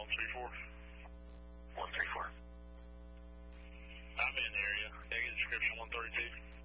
134. 134. I'm in the area. Can I get a description 132?